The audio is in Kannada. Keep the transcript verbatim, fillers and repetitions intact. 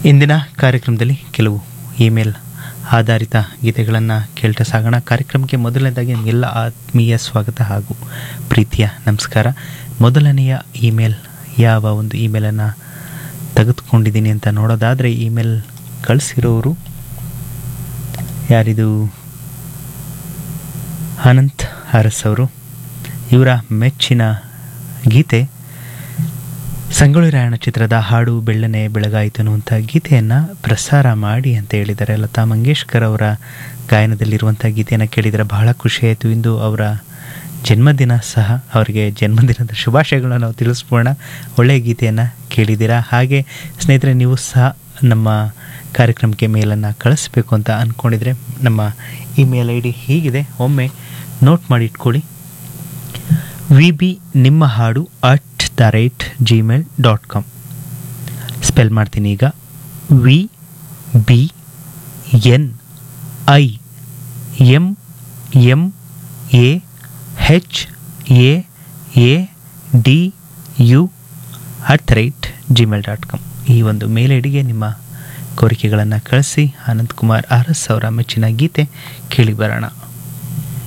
ಇಂದಿನ ಕಾರ್ಯಕ್ರಮದಲ್ಲಿ ಕೆಲವು ಇಮೇಲ್ ಆಧಾರಿತ ಗೀತೆಗಳನ್ನು ಕೇಳ್ತಾ ಸಾಗೋಣ. ಕಾರ್ಯಕ್ರಮಕ್ಕೆ ಮೊದಲನೇದಾಗಿ ನಿಮಗೆಲ್ಲ ಆತ್ಮೀಯ ಸ್ವಾಗತ ಹಾಗೂ ಪ್ರೀತಿಯ ನಮಸ್ಕಾರ. ಮೊದಲನೆಯ ಇಮೇಲ್ ಯಾವ ಒಂದು ಇಮೇಲನ್ನು ತೆಗೆದುಕೊಂಡಿದ್ದೀನಿ ಅಂತ ನೋಡೋದಾದರೆ, ಇಮೇಲ್ ಕಳಿಸಿರೋರು ಯಾರಿದು? ಅನಂತ್ ಅರಸ್ ಅವರು. ಇವರ ಮೆಚ್ಚಿನ ಗೀತೆ ಸಂಗೊಳ್ಳಿ ರಾಯಣ್ಣ ಚಿತ್ರದ ಹಾಡು ಬೆಳ್ಳನೆ ಬೆಳಗಾಯಿತು ಅನ್ನುವಂಥ ಗೀತೆಯನ್ನು ಪ್ರಸಾರ ಮಾಡಿ ಅಂತ ಹೇಳಿದ್ದಾರೆ. ಲತಾ ಮಂಗೇಶ್ಕರ್ ಅವರ ಗಾಯನದಲ್ಲಿರುವಂಥ ಗೀತೆಯನ್ನು ಕೇಳಿದರೆ ಬಹಳ ಖುಷಿಯಾಯಿತು. ಇಂದು ಅವರ ಜನ್ಮದಿನ ಸಹ. ಅವರಿಗೆ ಜನ್ಮದಿನದ ಶುಭಾಶಯಗಳನ್ನ ನಾವು ತಿಳಿಸ್ಬೋಣ. ಒಳ್ಳೆಯ ಗೀತೆಯನ್ನು ಕೇಳಿದ್ದೀರಾ. ಹಾಗೆ ಸ್ನೇಹಿತರೆ, ನೀವು ಸಹ ನಮ್ಮ ಕಾರ್ಯಕ್ರಮಕ್ಕೆ ಮೇಲನ್ನು ಕಳಿಸ್ಬೇಕು ಅಂತ ಅಂದ್ಕೊಂಡಿದ್ರೆ ನಮ್ಮ ಇಮೇಲ್ ಐ ಡಿ ಹೀಗಿದೆ, ಒಮ್ಮೆ ನೋಟ್ ಮಾಡಿ ಇಟ್ಕೊಳ್ಳಿ. ವಿ ಬಿ ನಿಮ್ಮ ಹಾಡು at the rate Gmail dot com. Spell ಮಾಡ್ತೀನಿ ಈಗ. V B N I M M A H A A D you at the rate Gmail dot com. ಈ ಒಂದು ಮೇಲ್ ಐಡಿಗೆ ನಿಮ್ಮ ಕೋರಿಕೆಗಳನ್ನು ಕಳಿಸಿ. ಅನಂತ್ ಕುಮಾರ್ ಅರಸ್ ಅವರ ಮೆಚ್ಚಿನ ಗೀತೆ ಕೇಳಿ ಬರೋಣ.